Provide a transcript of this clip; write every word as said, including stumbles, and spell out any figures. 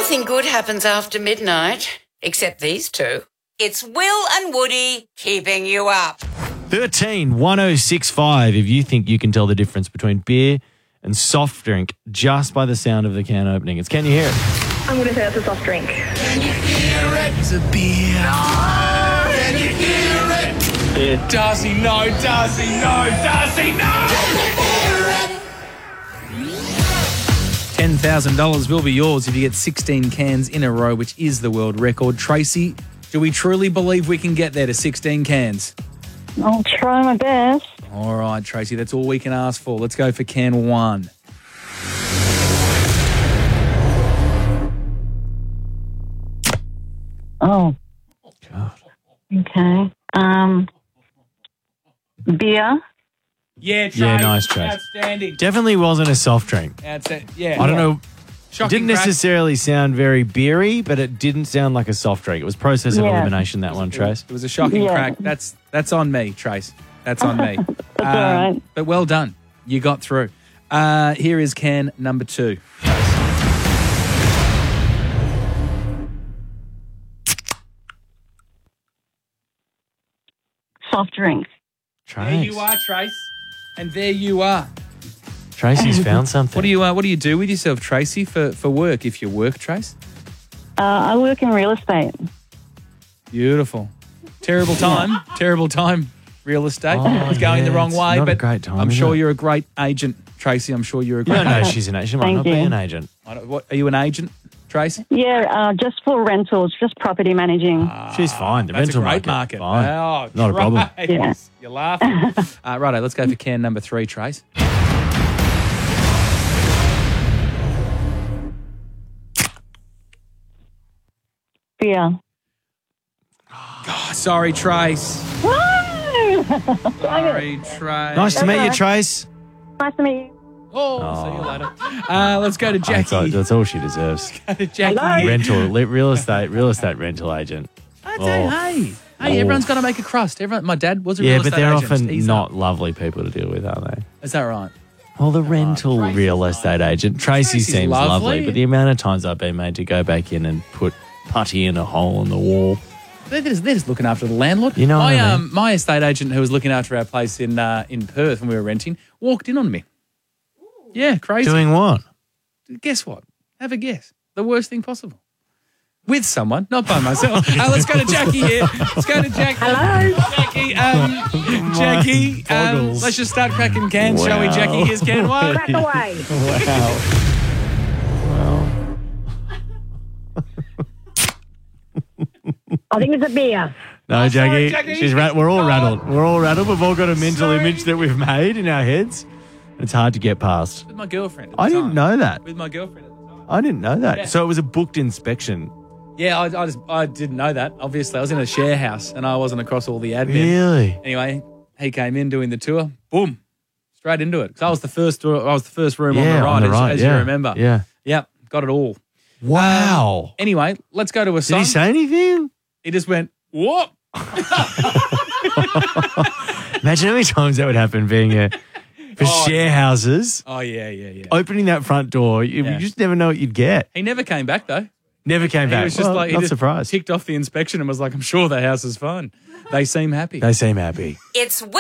Nothing good happens after midnight, except these two. It's Will and Woody keeping you up. thirteen one oh six five if you think you can tell the difference between beer and soft drink just by the sound of the can opening. It's Can You Hear It? I'm going to say it's a soft drink. Can you hear it? It's a beer. No. Can you hear it? Yeah. Darcy, no. Darcy, no. Darcy, no. ten thousand dollars will be yours if you get sixteen cans in a row, which is the world record. Tracy, do we truly believe we can get there to sixteen cans? I'll try my best. All right, Tracy, that's all we can ask for. Let's go for can one. Oh. God. Okay. Um, beer. Yeah, Trace. Yeah, nice, Trace. Outstanding. Definitely wasn't a soft drink. Outstanding. Yeah. I don't know. Shocking It didn't crack. necessarily sound very beery, but it didn't sound like a soft drink. It was process of Yeah. elimination, that one, Trace. It was a shocking Yeah. crack. That's that's on me, Trace. That's on me. That's all right. But well done. You got through. Uh, here is can number two. Soft drink. There Trace. you are, Trace. And there you are. Tracy's found something. What do you uh, What do you do with yourself, Tracy, for, for work? If you work, Trace. Uh, I work in real estate. Beautiful. Terrible time. Terrible time. Real estate. Oh, it's going yeah, the wrong it's way. not a but great time, I'm is sure it? you're a great agent, Tracy. I'm sure you're a You great. don't know agent. she's an agent. She might Thank not be you. an agent. I don't- What, are you an agent, Tracy? Yeah, uh, just for rentals, just property managing. She's fine. The That's a rental great market, market. fine. Oh, Not a problem. Trace. Yeah. You're laughing. uh, righto, let's go for can number three, Trace. Beer. Oh, sorry, Trace. Woo! Sorry, Trace. Nice to meet you, alright. Trace. Nice to meet you. Oh, see you later. Uh, let's go to That's all, Jackie. that's all she deserves. Go to Jackie. Hello? Rental, li- real estate, real estate rental agent. I'd Oh. say, hey, hey, Oh. everyone's got to make a crust. Everyone, my dad was a Yeah, real but estate they're agent. often He's not lovely people to deal with, are they? Is that right? Well, the rental real estate agent, Tracy Tracy's seems lovely. lovely. but the amount of times I've been made to go back in and put putty in a hole in the wall. They're just, they're just looking after the landlord. You know my what I mean? um, my estate agent who was looking after our place in uh, in Perth when we were renting walked in on me. Yeah, crazy. Doing what? Guess what? Have a guess. The worst thing possible. With someone, not by myself. uh, let's go to Jackie here. Let's go to Jackie. Hello. Jackie, um, Jackie, um, boggles. let's just start cracking cans, shall we, Wow. Jackie? Here's can one. Crack away. Wow. I think it's a beer. No, Jackie, Jackie. she's ra- we're all Oh. rattled. We're all rattled. We've all got a mental Sorry. image that we've made in our heads. It's hard to get past. With my girlfriend. At the I didn't time. know that. With my girlfriend at the time. I didn't know that. Yeah. So it was a booked inspection. Yeah, I, I just I didn't know that. Obviously, I was in a share house and I wasn't across all the admin. Really? Anyway, he came in doing the tour. Boom, straight into it. Because I was the first. I was the first room Yeah, on the right, on the as, right, as yeah. you remember. Yeah. Yep, got it all. Wow. Anyway, let's go to a Did song. he say anything? He just went, "What?" Imagine how many times that would happen being a for Oh, share houses. Oh yeah, yeah, yeah. Opening that front door, you, Yeah. you just never know what you'd get. He never came back though. Never came He back. was just Well, like, he not just surprised. ticked off the inspection and was like, "I'm sure the house is fine." They seem happy. They seem happy. It's